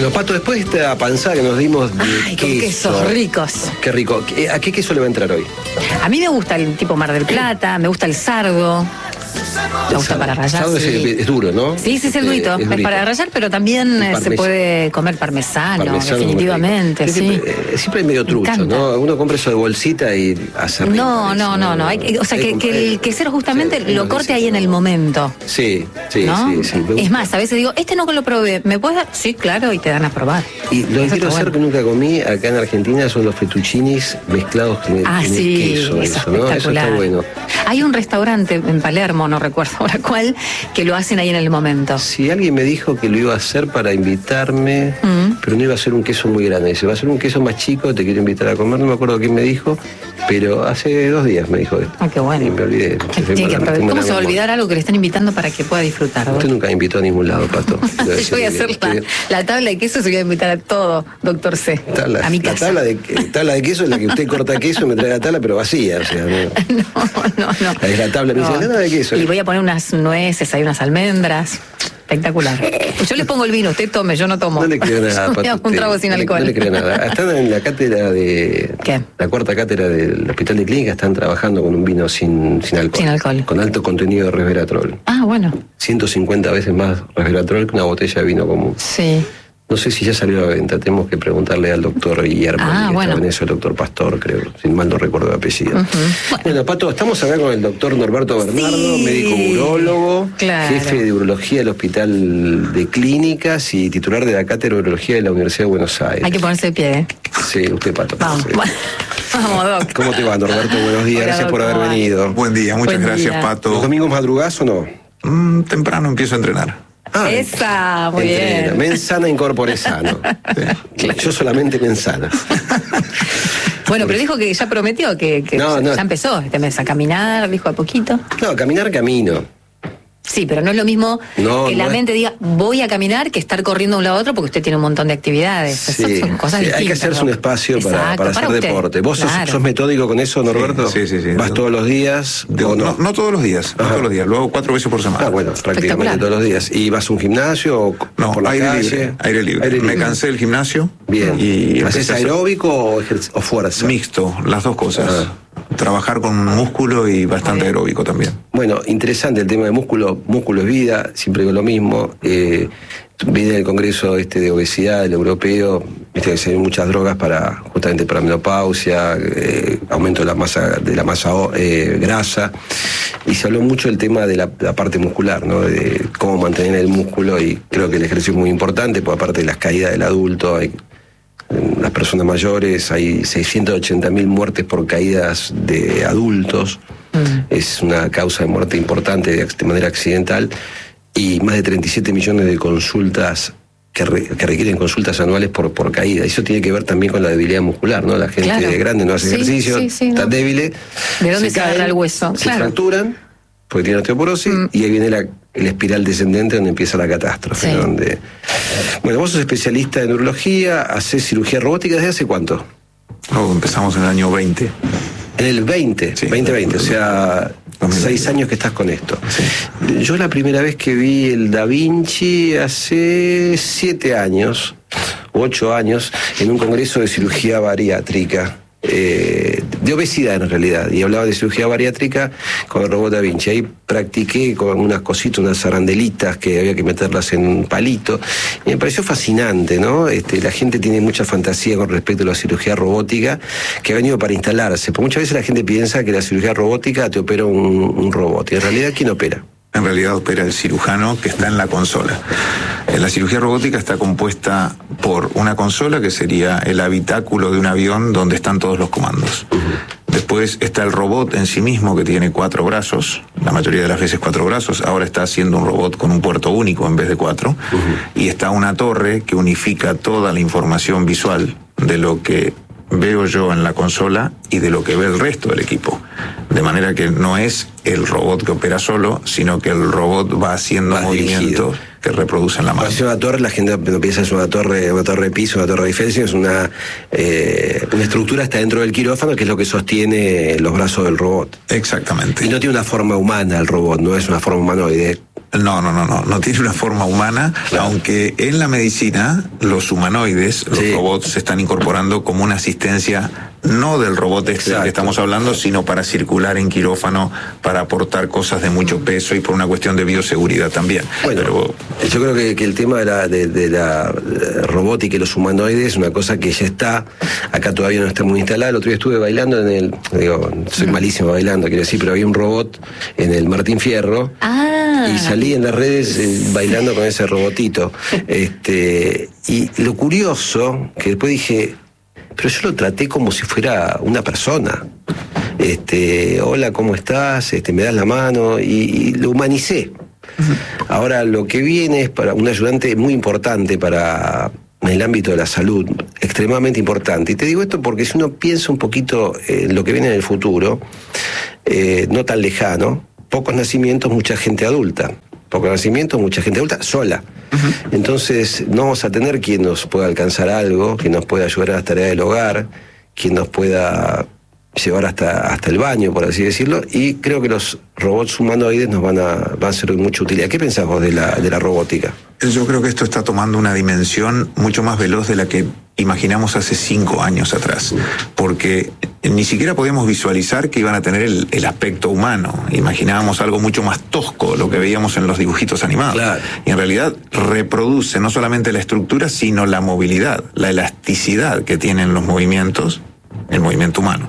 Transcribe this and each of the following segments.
Bueno, Pato, después de esta panzada que nos dimos de Ay, con quesos ricos. Qué rico. ¿A qué queso le va a entrar hoy? A mí me gusta el tipo Mar del Plata, me gusta el sardo. Me gusta para rallar. Sardo sí. es duro, ¿no? Sí, es durito. Es para rallar, pero también se puede comer parmesano definitivamente. Sí. Siempre hay medio trucho, ¿no? Uno compra eso de bolsita y hace rico. No. O sea, que el quesero justamente lo corte ahí en el momento. Sí. Es más, a veces digo, no lo probé, ¿me puedes dar? Sí, claro, y te dan a probar. Y lo que quiero hacer que nunca comí acá en Argentina son los fettuccinis mezclados con el queso. Eso está bueno. Hay un restaurante en Palermo, no recuerdo ahora cuál, que lo hacen ahí en el momento. Sí, alguien me dijo que lo iba a hacer para invitarme, pero no iba a ser un queso muy grande. Dice, va a ser un queso más chico, te quiero invitar a comer. No me acuerdo quién me dijo, pero hace 2 días me dijo esto. Ah, qué bueno. Y me olvidé. ¿Cómo se va a olvidar algo que le están invitando para que pueda disfrutar? Usted nunca me invitó a ningún lado, Pato. Yo voy a hacer la tabla de queso, se voy a invitar a todo, doctor C. A mi casa. La tabla de queso es la que usted corta queso y me trae la tabla, pero vacía. O sea, no. Es la tabla, me dice, nada de queso. Y voy a poner unas nueces, hay unas almendras. Espectacular. Yo le pongo el vino, usted tome, yo no tomo. No le creo nada, Pato. Yo un trago sin alcohol. No le creo nada. Están en la cátedra de... ¿Qué? La 4ª cátedra del Hospital de Clínica, están trabajando con un vino sin alcohol. Sin alcohol. Con alto contenido de resveratrol. Ah, bueno. 150 veces más resveratrol que una botella de vino común. Sí. No sé si ya salió a la venta, tenemos que preguntarle al doctor Guillermo, bueno. en eso, el doctor Pastor, creo, si mal no recuerdo el apellido. Bueno, Pato, estamos acá con el doctor Norberto Bernardo, médico urólogo, jefe de urología del Hospital de Clínicas y titular de la Cátedra de Urología de la Universidad de Buenos Aires. Hay que ponerse de pie, ¿eh? Sí, usted, Pato. Vamos, vamos, doc. ¿Cómo te va, Norberto? Buenos días, gracias por haber venido. Buen día, muchas gracias, Pato. ¿Los domingos madrugás o no? Temprano empiezo a entrenar. Esa, muy bien. Mensana incorpore sano. Yo solamente mensana. Bueno, pero dijo que ya prometió que ya empezó este mes a caminar, dijo a poquito. No, caminar camino. Sí, pero no es lo mismo que la mente diga voy a caminar que estar corriendo de un lado a otro porque usted tiene un montón de actividades. Sí, son cosas distintas. Hay que hacerse un espacio para hacer usted. deporte. ¿Vos sos metódico con eso, Norberto? Sí. ¿Vas todos los días? No todos los días, no todos los días. Lo hago 4 veces por semana. Ah, bueno, prácticamente todos los días. ¿Y vas a un gimnasio o por la calle? Aire libre. Me cansé del gimnasio. Bien. Y ¿Haces aeróbico o fuerza? Mixto, las dos cosas. Trabajar con músculo y bastante aeróbico también. Bueno, interesante el tema de músculo. Músculo es vida, siempre digo lo mismo. Viene el congreso de obesidad, el europeo, viste que se ven muchas drogas justamente para menopausia, aumento de la masa grasa, y se habló mucho del tema de la parte muscular, ¿no? De cómo mantener el músculo, y creo que el ejercicio es muy importante, porque aparte de las caídas del adulto, en las personas mayores hay 680.000 muertes por caídas de adultos. Es una causa de muerte importante de manera accidental, y más de 37 millones de consultas que requieren consultas anuales por caída. Eso tiene que ver también con la debilidad muscular, ¿no? La gente grande no hace ejercicio, está débil. ¿De dónde se agarra el hueso? Se fracturan, porque tiene osteoporosis, y ahí viene la espiral descendente donde empieza la catástrofe. Bueno, vos sos especialista en urología, hacés cirugía robótica, ¿desde hace cuánto? Empezamos en el año 20. En el 20, sí, 2020, o sea, 6 años que estás con esto. Sí. Yo la primera vez que vi el Da Vinci hace 7 años, 8 años, en un congreso de cirugía bariátrica. De obesidad en realidad, y hablaba de cirugía bariátrica con el robot Da Vinci. Ahí practiqué con unas cositas, unas arandelitas que había que meterlas en un palito, y me pareció fascinante, ¿no? La gente tiene mucha fantasía con respecto a la cirugía robótica que ha venido para instalarse, porque muchas veces la gente piensa que la cirugía robótica te opera un robot, y en realidad ¿quién opera? En realidad opera el cirujano que está en la consola. La cirugía robótica está compuesta por una consola que sería el habitáculo de un avión donde están todos los comandos. Después está el robot en sí mismo, que tiene 4 brazos, la mayoría de las veces 4 brazos. Ahora está haciendo un robot con un puerto único en vez de 4. Y está una torre que unifica toda la información visual de lo que veo yo en la consola y de lo que ve el resto del equipo. De manera que no es el robot que opera solo, sino que el robot va haciendo movimientos que reproducen la mano. Es una torre, la gente piensa es una torre de piso, una torre de Eiffel, es una estructura está dentro del quirófano, que es lo que sostiene los brazos del robot. Exactamente. Y no tiene una forma humana el robot, no es una forma humanoide. No tiene una forma humana, claro. Aunque en la medicina los humanoides, los robots se están incorporando como una asistencia, no del robot que estamos hablando, sino para circular en quirófano, para aportar cosas de mucho peso y por una cuestión de bioseguridad también. Bueno, yo creo que el tema de la robótica y los humanoides es una cosa que ya está, acá todavía no está muy instalada. El otro día estuve bailando soy malísimo bailando, quiero decir, pero había un robot en el Martín Fierro. Y salí en las redes bailando con ese robotito. Y lo curioso, que después dije, pero yo lo traté como si fuera una persona. Hola, ¿cómo estás? Me das la mano, y lo humanicé. Ahora, lo que viene es para un ayudante muy importante para el ámbito de la salud, extremadamente importante. Y te digo esto porque si uno piensa un poquito en lo que viene en el futuro, no tan lejano, pocos nacimientos, mucha gente adulta. Pocos nacimientos, mucha gente adulta, sola. Entonces, no vamos a tener quien nos pueda alcanzar algo, quien nos pueda ayudar a las tareas del hogar, quien nos pueda llevar hasta el baño, por así decirlo, y creo que los robots humanoides nos van a ser de mucha utilidad. ¿Qué pensás vos de la robótica? Yo creo que esto está tomando una dimensión mucho más veloz de la que imaginamos hace 5 años atrás, porque ni siquiera podíamos visualizar que iban a tener el aspecto humano. Imaginábamos algo mucho más tosco, lo que veíamos en los dibujitos animados. Claro. Y en realidad reproduce no solamente la estructura, sino la movilidad, la elasticidad que tienen los movimientos, el movimiento humano.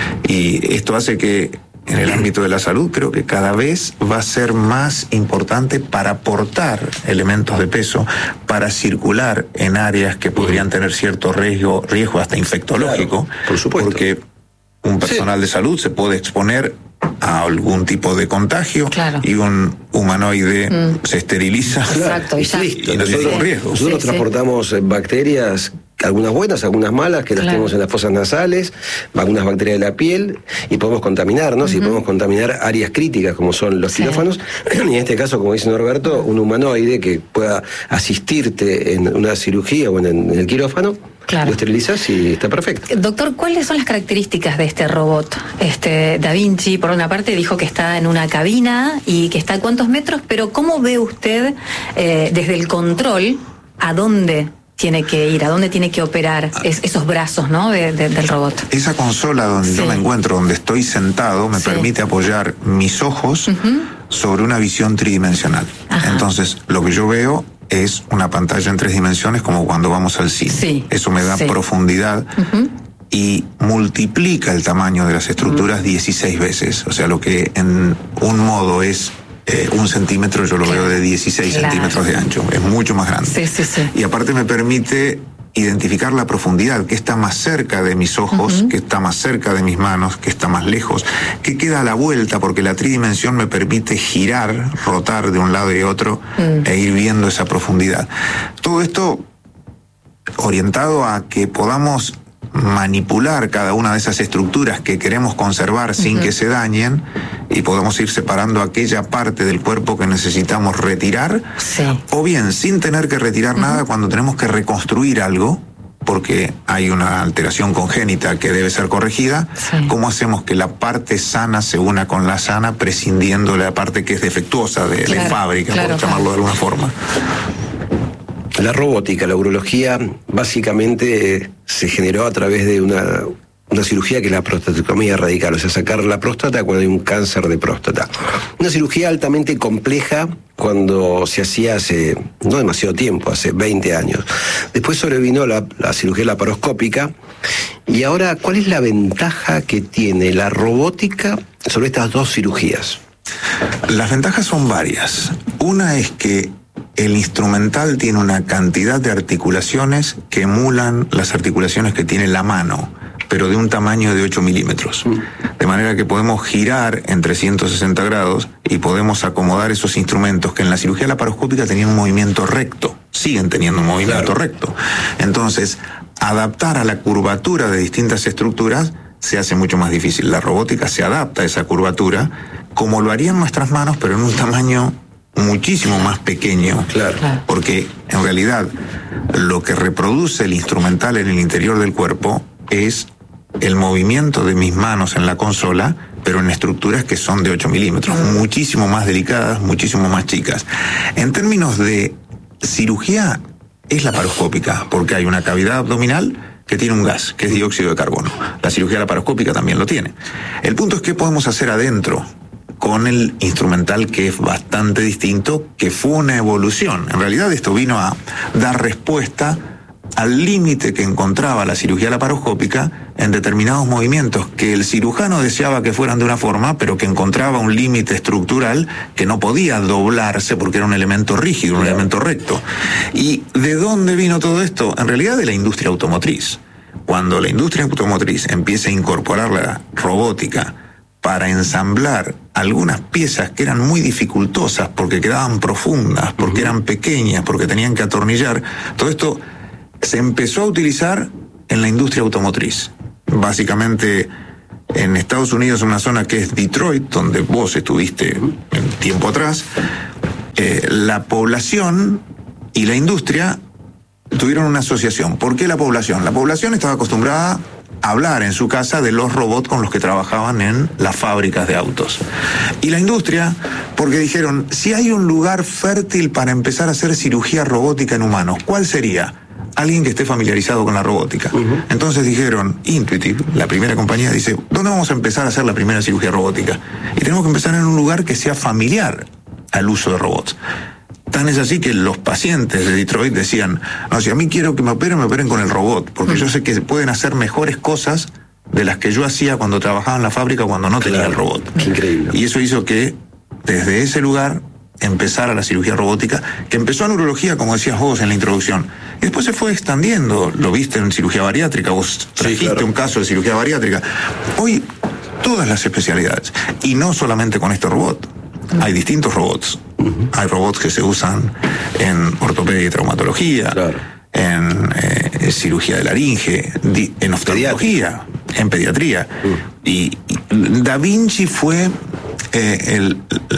Y esto hace que en el ámbito de la salud creo que cada vez va a ser más importante para aportar elementos de peso, para circular en áreas que podrían tener cierto riesgo hasta infectológico. Claro, por supuesto. Porque un personal de salud se puede exponer a algún tipo de contagio, y un humanoide se esteriliza. Exacto, y no tiene ningún riesgo. Nosotros transportamos bacterias, algunas buenas, algunas malas, que las tenemos en las fosas nasales, algunas bacterias de la piel, y podemos contaminarnos, y podemos contaminar áreas críticas como son los quirófanos, y en este caso, como dice Norberto, un humanoide que pueda asistirte en una cirugía o en el quirófano. Lo esterilizas y está perfecto. Doctor, ¿cuáles son las características de este robot? Da Vinci, por una parte, dijo que está en una cabina y que está a cuántos metros, pero ¿cómo ve usted desde el control a dónde tiene que ir, a dónde tiene que operar esos brazos, ¿no? del robot? Esa consola donde yo me encuentro, donde estoy sentado, me permite apoyar mis ojos sobre una visión tridimensional. Entonces, lo que yo veo es una pantalla en 3 dimensiones, como cuando vamos al cine. Eso me da profundidad y multiplica el tamaño de las estructuras 16 veces. O sea, lo que en un modo es 1 centímetro, yo lo veo de 16 centímetros de ancho. Es mucho más grande. Y aparte me permite identificar la profundidad, que está más cerca de mis ojos, que está más cerca de mis manos, que está más lejos, que queda a la vuelta, porque la tridimensión me permite girar, rotar de un lado y otro e ir viendo esa profundidad. Todo esto orientado a que podamos manipular cada una de esas estructuras que queremos conservar sin que se dañen, y podamos ir separando aquella parte del cuerpo que necesitamos retirar, o bien sin tener que retirar nada cuando tenemos que reconstruir algo porque hay una alteración congénita que debe ser corregida. ¿Cómo hacemos que la parte sana se una con la sana, prescindiendo la parte que es defectuosa de fábrica, por llamarlo de alguna forma? La robótica, la urología, básicamente se generó a través de una cirugía que es la prostatectomía radical, o sea, sacar la próstata cuando hay un cáncer de próstata. Una cirugía altamente compleja cuando se hacía hace no demasiado tiempo, hace 20 años. Después sobrevino la cirugía laparoscópica. Y ahora, ¿cuál es la ventaja que tiene la robótica sobre estas dos cirugías? Las ventajas son varias. Una es que el instrumental tiene una cantidad de articulaciones que emulan las articulaciones que tiene la mano, pero de un tamaño de 8 milímetros. De manera que podemos girar en 360 grados y podemos acomodar esos instrumentos que en la cirugía laparoscópica tenían un movimiento recto, siguen teniendo un movimiento recto. Entonces, adaptar a la curvatura de distintas estructuras se hace mucho más difícil. La robótica se adapta a esa curvatura como lo harían nuestras manos, pero en un tamaño muchísimo más pequeño, Claro. porque en realidad lo que reproduce el instrumental en el interior del cuerpo es el movimiento de mis manos en la consola, pero en estructuras que son de 8 milímetros, muchísimo más delicadas, muchísimo más chicas. En términos de cirugía, es laparoscópica, porque hay una cavidad abdominal que tiene un gas, que es dióxido de carbono. La cirugía laparoscópica también lo tiene. El punto es qué podemos hacer adentro con el instrumental, que es bastante distinto, que fue una evolución. En realidad esto vino a dar respuesta al límite que encontraba la cirugía laparoscópica en determinados movimientos que el cirujano deseaba que fueran de una forma, pero que encontraba un límite estructural que no podía doblarse porque era un elemento rígido, un elemento recto. ¿Y de dónde vino todo esto? En realidad de la industria automotriz. Cuando la industria automotriz empieza a incorporar la robótica para ensamblar algunas piezas que eran muy dificultosas porque quedaban profundas, porque eran pequeñas, porque tenían que atornillar, todo esto se empezó a utilizar en la industria automotriz. Básicamente en Estados Unidos, una zona que es Detroit, donde vos estuviste un tiempo atrás, la población y la industria tuvieron una asociación. ¿Por qué la población? La población estaba acostumbrada a hablar en su casa de los robots con los que trabajaban en las fábricas de autos. Y la industria, porque dijeron, si hay un lugar fértil para empezar a hacer cirugía robótica en humanos, ¿cuál sería? Alguien que esté familiarizado con la robótica. Entonces dijeron, Intuitive, la primera compañía, dice, ¿dónde vamos a empezar a hacer la primera cirugía robótica? Y tenemos que empezar en un lugar que sea familiar al uso de robots. Tan es así que los pacientes de Detroit decían, no, si a mí quiero que me operen con el robot, porque yo sé que pueden hacer mejores cosas de las que yo hacía cuando trabajaba en la fábrica cuando no tenía el robot. Qué increíble. Y eso hizo que desde ese lugar empezara la cirugía robótica, que empezó en urología, como decías vos en la introducción, y después se fue extendiendo. Lo viste en cirugía bariátrica, vos trajiste claro, un caso de cirugía bariátrica. Hoy, todas las especialidades, y no solamente con este robot. Hay distintos robots. Hay robots que se usan en ortopedia y traumatología, Claro. en cirugía de laringe, en oftalmología, en pediatría. Y Da Vinci fue el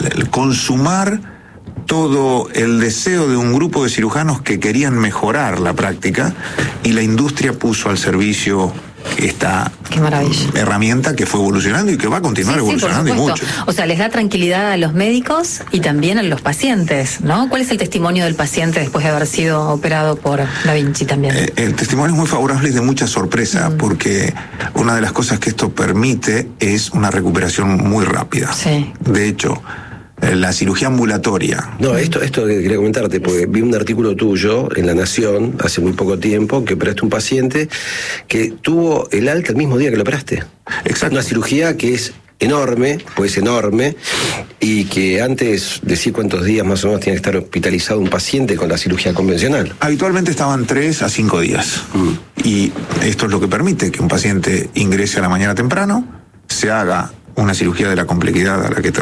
consumar todo el deseo de un grupo de cirujanos que querían mejorar la práctica, y la industria puso al servicio esta Qué maravilla. herramienta que fue evolucionando y que va a continuar evolucionando, y por mucho. supuesto. O sea, les da tranquilidad a los médicos y también a los pacientes, ¿no? ¿Cuál es el testimonio del paciente después de haber sido operado por Da Vinci también? El testimonio es muy favorable y de mucha sorpresa, porque una de las cosas que esto permite es una recuperación muy rápida. Sí. De hecho, la cirugía ambulatoria. No, esto que quería comentarte, porque vi un artículo tuyo en La Nación hace muy poco tiempo que operaste un paciente que tuvo el alta el mismo día que lo operaste. Exacto. Una cirugía que es enorme, pues enorme, y que antes, decir cuántos días más o menos tiene que estar hospitalizado un paciente con la cirugía convencional. Habitualmente estaban 3 a 5 días. Y esto es lo que permite que un paciente ingrese a la mañana temprano, se haga una cirugía de la complejidad a la que te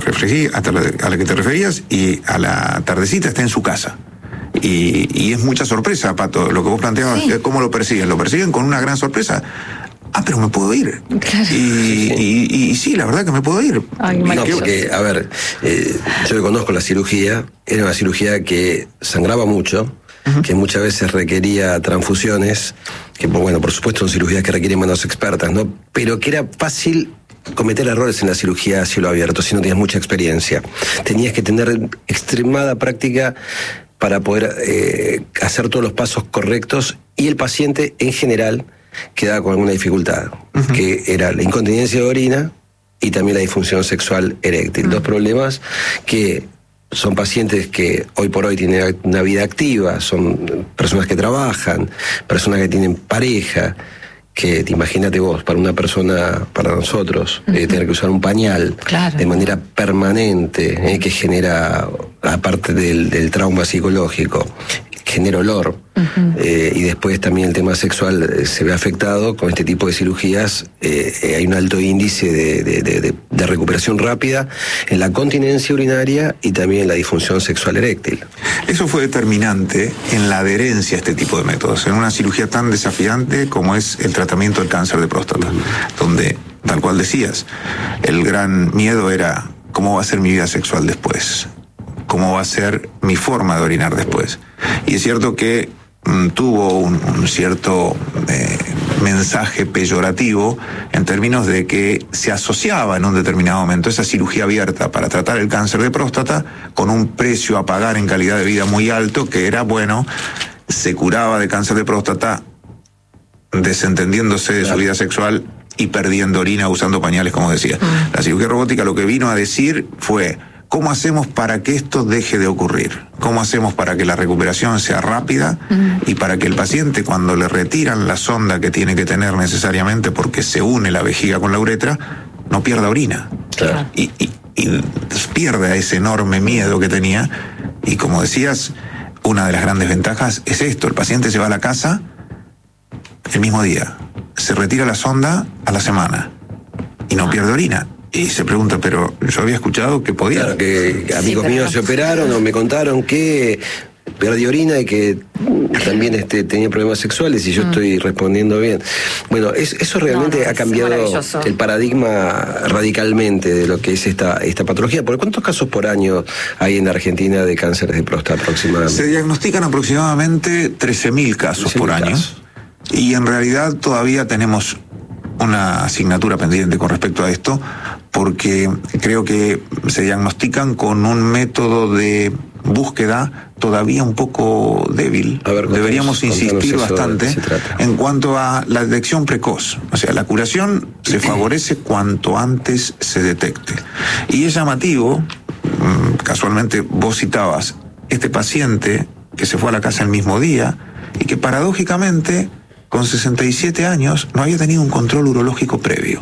referías, y a la tardecita esté en su casa. Y es mucha sorpresa, Pato, lo que vos planteabas, Sí. ¿cómo lo persiguen? Lo persiguen con una gran sorpresa. Pero me puedo ir. Claro. Y sí, la verdad que me puedo ir. Ay, No, maravilloso. porque, a ver, yo que conozco la cirugía, era una cirugía que sangraba mucho, que muchas veces requería transfusiones, que, bueno, por supuesto son cirugías que requieren manos expertas, ¿no? Pero que era fácil cometer errores en la cirugía a cielo abierto si no tenías mucha experiencia. Tenías que tener extremada práctica para poder hacer todos los pasos correctos, y el paciente en general quedaba con alguna dificultad, que era la incontinencia de orina y también la disfunción sexual eréctil. Dos problemas que son pacientes que hoy por hoy tienen una vida activa, son personas que trabajan, personas que tienen pareja, que imagínate vos, para una persona, para nosotros, tener que usar un pañal Claro. de manera permanente, que genera, aparte del trauma psicológico, genera olor, y después también el tema sexual se ve afectado con este tipo de cirugías. Hay un alto índice de recuperación rápida en la continencia urinaria y también en la disfunción sexual eréctil. Eso fue determinante en la adherencia a este tipo de métodos, en una cirugía tan desafiante como es el tratamiento del cáncer de próstata, donde, tal cual decías, el gran miedo era ¿cómo va a ser mi vida sexual después? cómo va a ser mi forma de orinar después. Y es cierto que tuvo un cierto mensaje peyorativo en términos de que se asociaba en un determinado momento esa cirugía abierta para tratar el cáncer de próstata con un precio a pagar en calidad de vida muy alto, que era, bueno, se curaba de cáncer de próstata desentendiéndose de su vida sexual y perdiendo orina usando pañales, como decía. La cirugía robótica lo que vino a decir fue: ¿cómo hacemos para que esto deje de ocurrir? ¿Cómo hacemos para que la recuperación sea rápida y para que el paciente, cuando le retiran la sonda que tiene que tener necesariamente porque se une la vejiga con la uretra, no pierda orina? Claro. Y pierda ese enorme miedo que tenía. Y como decías, una de las grandes ventajas es esto: el paciente se va a la casa el mismo día, se retira la sonda a la semana y no pierde orina. Y se pregunta, pero yo había escuchado que podía. Claro, que amigos míos se operaron o me contaron que perdí orina y que también tenía problemas sexuales y yo estoy respondiendo bien. Bueno, eso realmente ha cambiado el paradigma radicalmente de lo que es esta patología. ¿Por cuántos casos por año hay en Argentina de cánceres de próstata aproximadamente? Se diagnostican aproximadamente 13.000 casos por año. Y en realidad todavía tenemos una asignatura pendiente con respecto a esto, porque creo que se diagnostican con un método de búsqueda todavía un poco débil. Deberíamos insistir bastante en cuanto a la detección precoz. O sea, la curación se favorece cuanto antes se detecte. Y es llamativo, casualmente vos citabas este paciente que se fue a la casa el mismo día y que paradójicamente con 67 años no había tenido un control urológico previo.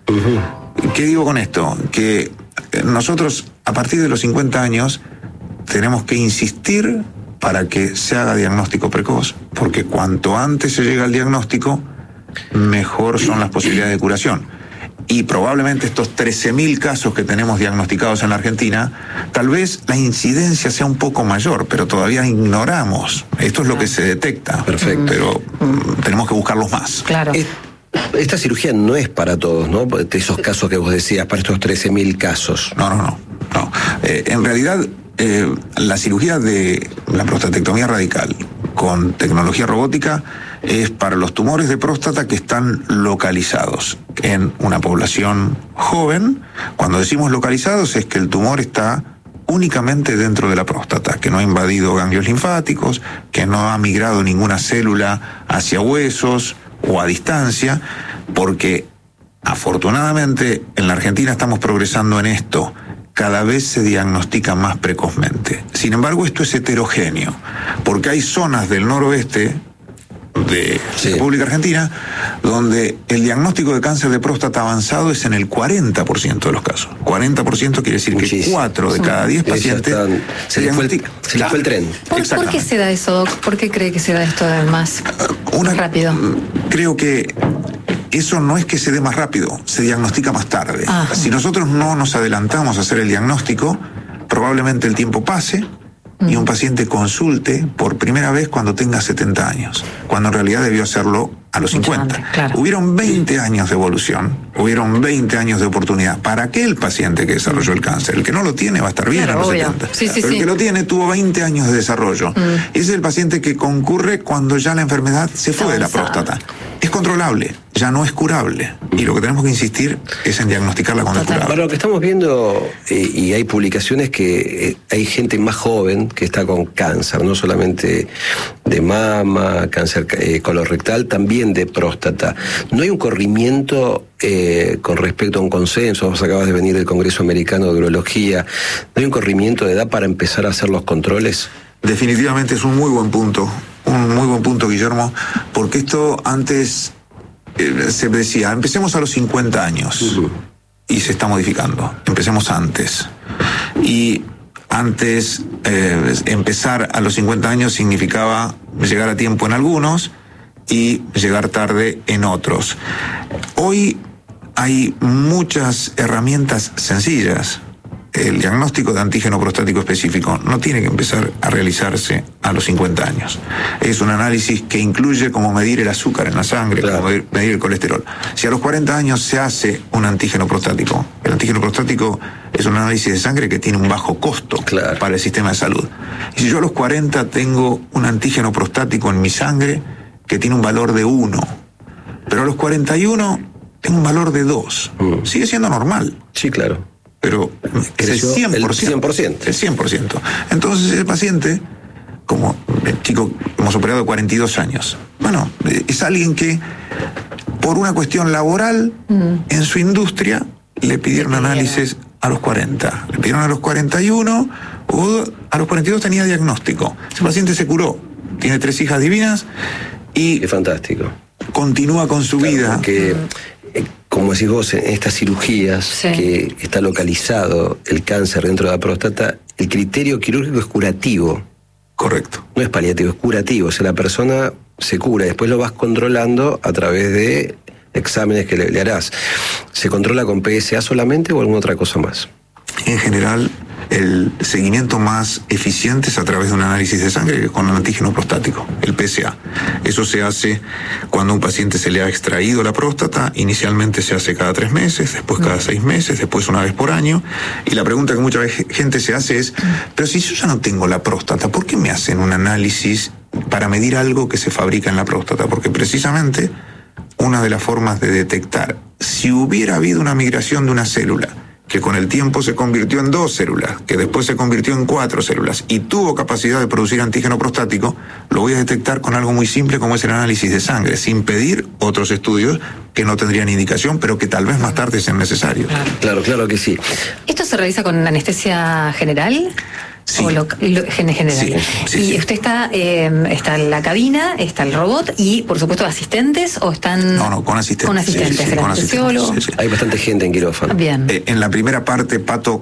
¿Qué digo con esto? Que nosotros, a partir de los 50 años, tenemos que insistir para que se haga diagnóstico precoz, porque cuanto antes se llega al diagnóstico, mejor son las posibilidades de curación. Y probablemente estos 13.000 casos que tenemos diagnosticados en la Argentina, tal vez la incidencia sea un poco mayor, pero todavía ignoramos. Esto es lo que se detecta. Perfecto. Pero tenemos que buscarlos más. Claro. Esta cirugía no es para todos, ¿no? Esos casos que vos decías, para estos 13.000 casos. No. En realidad, la cirugía de la prostatectomía radical con tecnología robótica es para los tumores de próstata que están localizados en una población joven. Cuando decimos localizados es que el tumor está únicamente dentro de la próstata, que no ha invadido ganglios linfáticos, que no ha migrado ninguna célula hacia huesos o a distancia, porque afortunadamente en la Argentina estamos progresando en esto. Cada vez se diagnostica más precozmente. Sin embargo, esto es heterogéneo, porque hay zonas del noroeste de la República Argentina donde el diagnóstico de cáncer de próstata avanzado es en el 40% de los casos. 40% quiere decir que 4 de cada 10 pacientes se les fue el tren. ¿Por qué se da eso, Doc? ¿Por qué cree que se da esto más rápido? Creo que eso no es que se dé más rápido, se diagnostica más tarde. Si nosotros no nos adelantamos a hacer el diagnóstico, probablemente el tiempo pase y un paciente consulte por primera vez cuando tenga 70 años, cuando en realidad debió hacerlo a los 50. Antes, claro. Hubieron 20 años de evolución, hubieron 20 años de oportunidad para aquel paciente que desarrolló el cáncer. El que no lo tiene va a estar bien, claro, a los 70. Pero el que lo tiene tuvo 20 años de desarrollo. Ese es el paciente que concurre cuando ya la enfermedad se fue de la próstata. Es controlable, ya no es curable. Y lo que tenemos que insistir es en diagnosticarla cuando es curable. Para lo que estamos viendo, y hay publicaciones que hay gente más joven que está con cáncer, no solamente de mama, cáncer colorectal, también de próstata. ¿No hay un corrimiento con respecto a un consenso? Vos acabas de venir del Congreso Americano de Urología. ¿No hay un corrimiento de edad para empezar a hacer los controles? Definitivamente es un muy buen punto, Guillermo, porque esto antes se decía, empecemos a los 50 años, y se está modificando, empecemos antes. Y antes empezar a los 50 años significaba llegar a tiempo en algunos y llegar tarde en otros. Hoy hay muchas herramientas sencillas el diagnóstico de antígeno prostático específico no tiene que empezar a realizarse a los 50 años. Es un análisis que incluye como medir el azúcar en la sangre, claro, como medir el colesterol. Si a los 40 años se hace un antígeno prostático, el antígeno prostático es un análisis de sangre que tiene un bajo costo, claro, para el sistema de salud. Y si yo a los 40 tengo un antígeno prostático en mi sangre que tiene un valor de 1, pero a los 41 tengo un valor de 2, sigue siendo normal. Sí, claro. Pero es el 100%. El 100%. Entonces el paciente, como el chico, hemos operado 42 años. Bueno, es alguien que por una cuestión laboral en su industria le pidieron análisis a los 40. Le pidieron a los 41 o a los 42 tenía diagnóstico. Ese paciente se curó. Tiene 3 hijas divinas y... Es fantástico. Continúa con su vida. Porque, como decís vos, en estas cirugías que está localizado el cáncer dentro de la próstata, el criterio quirúrgico es curativo. Correcto. No es paliativo, es curativo. O sea, la persona se cura y después lo vas controlando a través de exámenes que le harás. ¿Se controla con PSA solamente o alguna otra cosa más? En general, el seguimiento más eficiente es a través de un análisis de sangre con el antígeno prostático, el PSA. Eso se hace cuando a un paciente se le ha extraído la próstata. Inicialmente se hace cada 3 meses, después cada 6 meses, después una vez por año. Y la pregunta que mucha gente se hace es, pero si yo ya no tengo la próstata, ¿por qué me hacen un análisis para medir algo que se fabrica en la próstata? Porque precisamente una de las formas de detectar si hubiera habido una migración de una célula que con el tiempo se convirtió en 2 células, que después se convirtió en 4 células y tuvo capacidad de producir antígeno prostático, lo voy a detectar con algo muy simple como es el análisis de sangre, sin pedir otros estudios que no tendrían indicación, pero que tal vez más tarde sean necesarios. Claro que sí. ¿Esto se realiza con anestesia general? Sí. O general. Sí, y usted está en la cabina, está el robot y, por supuesto, asistentes o están... No, con asistentes. Con asistentes, el anestesiólogo. Hay bastante gente en quirófano. Bien. En la primera parte, Pato,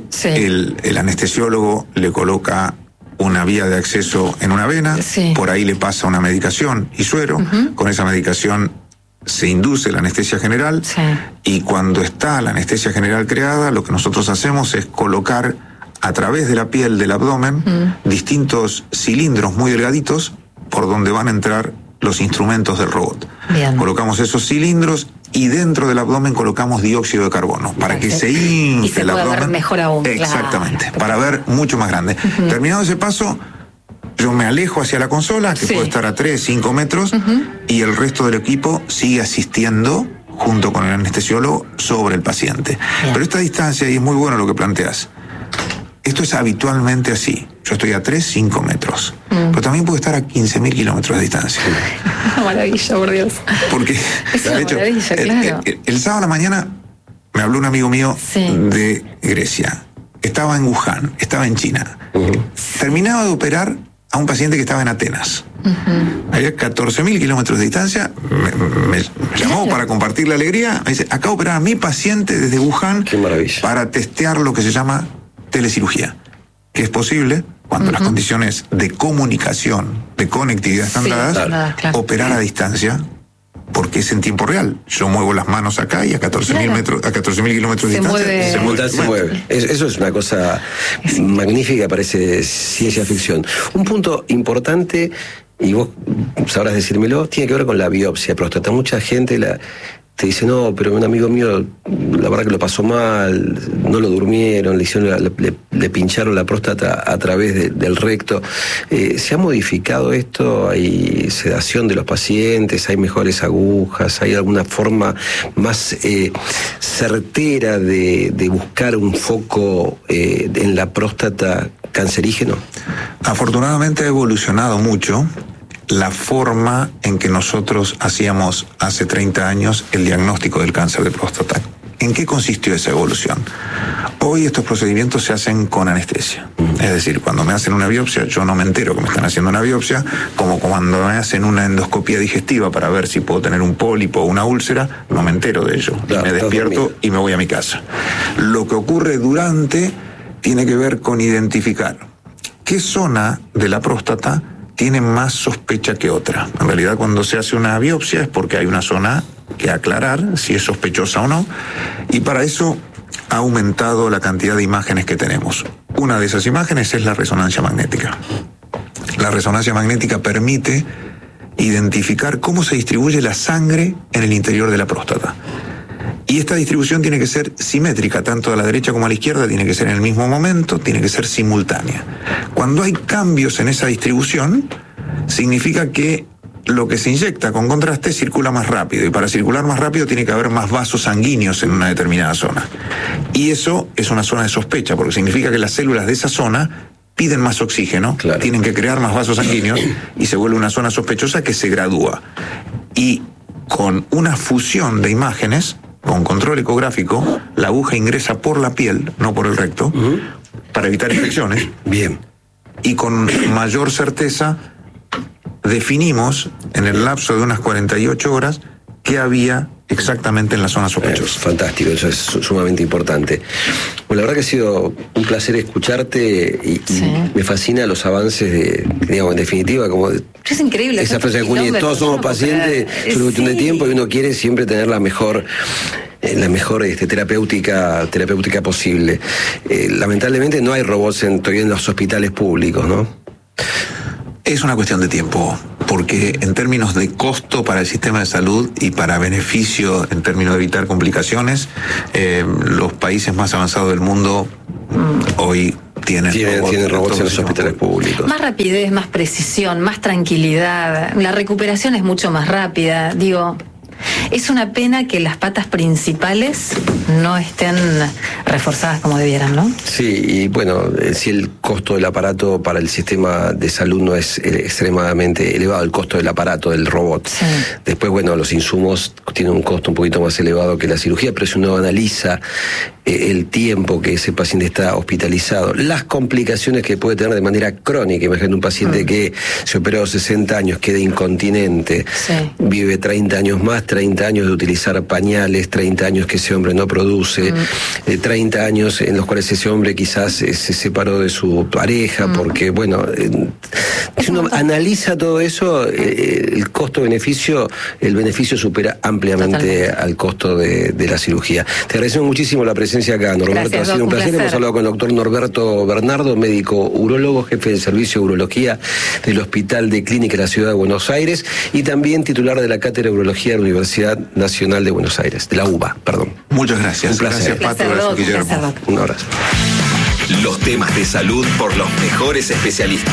el anestesiólogo le coloca una vía de acceso en una vena, por ahí le pasa una medicación y suero, con esa medicación se induce la anestesia general y cuando está la anestesia general creada, lo que nosotros hacemos es colocar a través de la piel del abdomen distintos cilindros muy delgaditos por donde van a entrar los instrumentos del robot. Bien. Colocamos esos cilindros y dentro del abdomen colocamos dióxido de carbono para que se infle y se el pueda abdomen. ver mejor aún. Exactamente, para ver mucho más grande. Terminado ese paso, yo me alejo hacia la consola, que puede estar a 3, 5 metros, y el resto del equipo sigue asistiendo junto con el anestesiólogo sobre el paciente. Bien. Pero esta distancia, y es muy bueno lo que planteas, esto es habitualmente así. Yo estoy a 3, 5 metros. Pero también puedo estar a 15.000 kilómetros de distancia. Una maravilla, por Dios. Porque, es una maravilla, claro. El sábado a la mañana me habló un amigo mío de Grecia. Estaba en Wuhan, estaba en China. Terminaba de operar a un paciente que estaba en Atenas. Había 14.000 kilómetros de distancia. Me llamó para compartir la alegría. Me dice, acabo de operar a mi paciente desde Wuhan. Qué maravilla. Para testear lo que se llama telecirugía, que es posible cuando las condiciones de comunicación, de conectividad están dadas, operar a distancia, porque es en tiempo real. Yo muevo las manos acá y a 14.000 kilómetros de distancia se mueve. Eso es una cosa magnífica, parece ciencia ficción. Un punto importante, y vos sabrás decírmelo, tiene que ver con la biopsia de próstata. Mucha gente te dice, no, pero un amigo mío, la verdad que lo pasó mal, no lo durmieron, le pincharon la próstata a través del recto. ¿Se ha modificado esto? ¿Hay sedación de los pacientes? ¿Hay mejores agujas? ¿Hay alguna forma más certera de buscar un foco en la próstata cancerígeno? Afortunadamente ha evolucionado mucho la forma en que nosotros hacíamos hace 30 años el diagnóstico del cáncer de próstata. ¿En qué consistió esa evolución? Hoy estos procedimientos se hacen con anestesia. Es decir, cuando me hacen una biopsia, yo no me entero que me están haciendo una biopsia, como cuando me hacen una endoscopia digestiva para ver si puedo tener un pólipo o una úlcera, no me entero de ello. Me despierto y me voy a mi casa. Lo que ocurre durante tiene que ver con identificar qué zona de la próstata tiene más sospecha que otra. En realidad, cuando se hace una biopsia es porque hay una zona que aclarar si es sospechosa o no, y para eso ha aumentado la cantidad de imágenes que tenemos. Una de esas imágenes es la resonancia magnética. La resonancia magnética permite identificar cómo se distribuye la sangre en el interior de la próstata. Y esta distribución tiene que ser simétrica, tanto a la derecha como a la izquierda, tiene que ser en el mismo momento, tiene que ser simultánea. Cuando hay cambios en esa distribución, significa que lo que se inyecta con contraste circula más rápido, y para circular más rápido tiene que haber más vasos sanguíneos en una determinada zona. Y eso es una zona de sospecha, porque significa que las células de esa zona piden más oxígeno, claro, tienen que crear más vasos sanguíneos y se vuelve una zona sospechosa que se gradúa. Y con una fusión de imágenes, con control ecográfico, la aguja ingresa por la piel, no por el recto, para evitar infecciones. Bien. Y con mayor certeza definimos en el lapso de unas 48 horas qué había exactamente en la zona sospechosa. Fantástico, eso es sumamente importante. Bueno, la verdad que ha sido un placer escucharte y me fascina los avances de, digamos, en definitiva, como es increíble. Esa frase de Juni, todos somos pacientes, es una cuestión de tiempo y uno quiere siempre tener la mejor terapéutica posible. Lamentablemente no hay robots todavía en los hospitales públicos, ¿no? Es una cuestión de tiempo, porque en términos de costo para el sistema de salud y para beneficio en términos de evitar complicaciones, los países más avanzados del mundo hoy tienen robots en los hospitales públicos. Más rapidez, más precisión, más tranquilidad, la recuperación es mucho más rápida, digo. Es una pena que las patas principales no estén reforzadas como debieran, ¿no? Sí, y bueno, si el costo del aparato para el sistema de salud no es extremadamente elevado, el costo del aparato, del robot. Sí. Después, bueno, los insumos tienen un costo un poquito más elevado que la cirugía, pero si uno analiza el tiempo que ese paciente está hospitalizado, las complicaciones que puede tener de manera crónica, imagínate un paciente que se operó a los 60 años, queda incontinente, vive 30 años más, 30 años de utilizar pañales, 30 años que ese hombre no produce, 30 años en los cuales ese hombre quizás se separó de su pareja, porque bueno, si uno analiza todo eso, el costo-beneficio, el beneficio supera ampliamente al costo de la cirugía. Te agradecemos muchísimo la presencia acá, Norberto. Gracias, ha sido un placer. Hemos hablado con el doctor Norberto Bernardo, médico urólogo, jefe del servicio de urología del Hospital de Clínica de la Ciudad de Buenos Aires y también titular de la Cátedra de Urología de la Universidad Nacional de Buenos Aires, de la UBA, perdón. Muchas gracias. Un placer. Gracias, Pato. Un abrazo. Los temas de salud por los mejores especialistas.